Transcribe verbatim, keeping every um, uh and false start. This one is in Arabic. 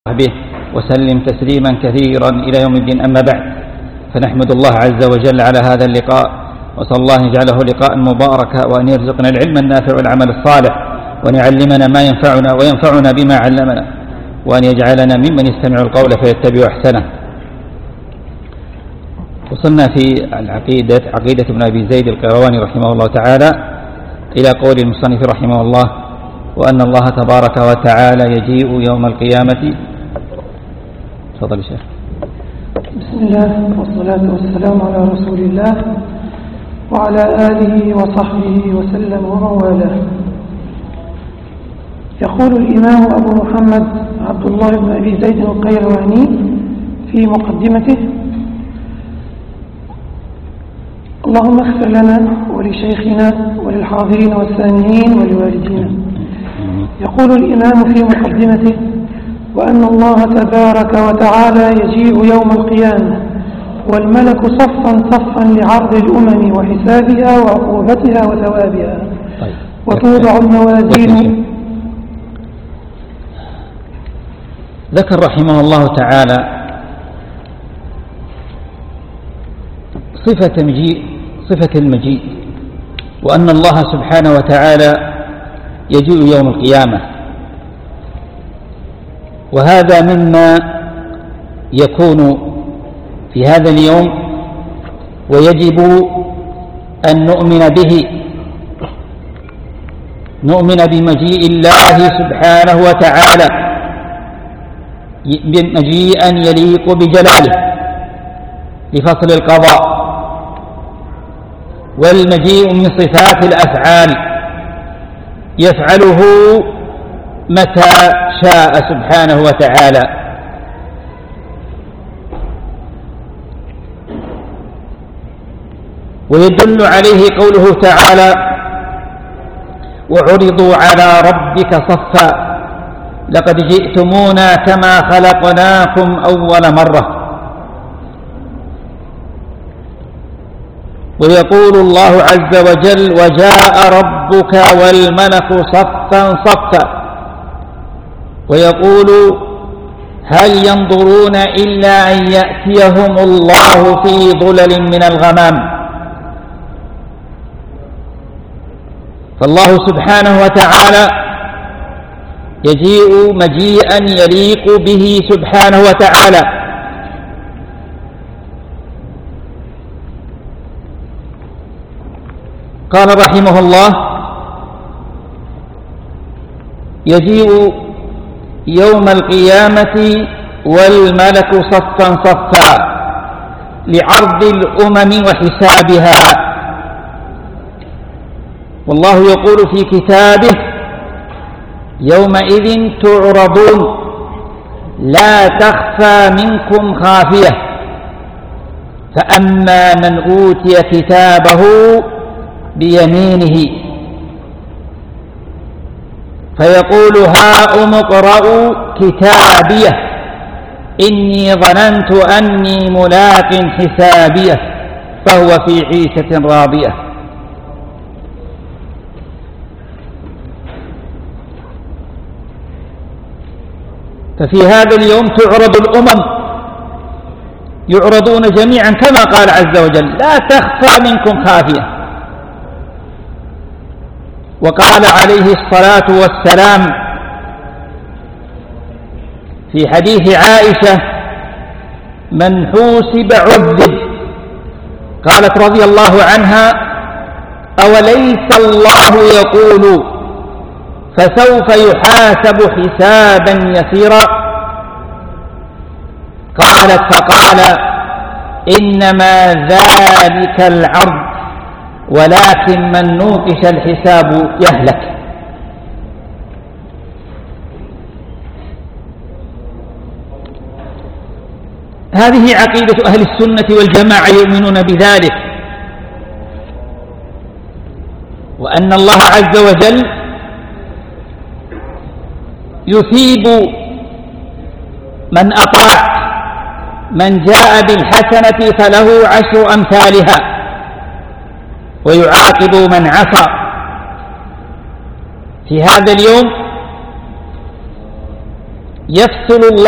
به وسلم تسليما كثيرا إلى يوم الدين. أما بعد، فنحمد الله عز وجل على هذا اللقاء، وصلى الله أن يجعله لقاء مباركا، وأن يرزقنا العلم النافع والعمل الصالح، وأن يعلمنا ما ينفعنا وينفعنا بما علمنا، وأن يجعلنا ممن يستمع القول فيتبع أحسنه. وصلنا في العقيدة عقيدة ابن أبي زيد القيرواني رحمه الله تعالى إلى قول المصنف رحمه الله: وأن الله تبارك وتعالى يجيء يوم القيامة. تفضل يا شيخ. بسم الله والصلاة والسلام على رسول الله وعلى آله وصحبه وسلم ومن والاه. يقول الإمام أبو محمد عبد الله بن أبي زيد القيرواني في مقدمته: اللهم اغفر لنا ولشيخنا وللحاضرين والسامعين ولوالدينا. يقول الإمام في مقدمته: وأن الله تبارك وتعالى يجيء يوم القيامة والملك صفا صفا لعرض الأمم وحسابها وعقوبتها وثوابها، وتوضع الموازين. ذكر رحمه الله تعالى صفة مجيء صفة المجيء، وأن الله سبحانه وتعالى يجيء يوم القيامة، وهذا مما يكون في هذا اليوم، ويجب أن نؤمن به، نؤمن بمجيء الله سبحانه وتعالى مجيئا يليق بجلاله لفصل القضاء، والمجيء من صفات الأفعال يفعله متى شاء سبحانه وتعالى. ويدل عليه قوله تعالى: وعرضوا على ربك صفا لقد جئتمونا كما خلقناكم أول مرة. ويقول الله عز وجل: وجاء ربك والملك صفا صفا. ويقول: هل ينظرون إلا أن يأتيهم الله في ظلل من الغمام. فالله سبحانه وتعالى يجيء مجيئا يليق به سبحانه وتعالى، قال رحمه الله: يجيء يوم القيامة والملك صفا صفا لعرض الأمم وحسابها. والله يقول في كتابه: يومئذ تعرضون لا تخفى منكم خافية، فأما من أوتي كتابه بيمينه فيقول: هاؤم اقرءوا كتابيه إني ظننت أني ملاق حسابيه فهو في عيشة راضية. ففي هذا اليوم تعرض الأمم، يعرضون جميعا كما قال عز وجل: لا تخفى منكم خافية. وقال عليه الصلاة والسلام في حديث عائشة: من حوسب عذب. قالت رضي الله عنها: أوليس الله يقول فسوف يحاسب حسابا يسيرا؟ قالت: فقال: إنما ذلك العرض، ولكن من نوقش الحساب يهلك. هذه عقيدة أهل السنة والجماعة، يؤمنون بذلك، وأن الله عز وجل يثيب من أطاع، من جاء بالحسنة فله عشر أمثالها، ويعاقب من عصى. في هذا اليوم يفصل الله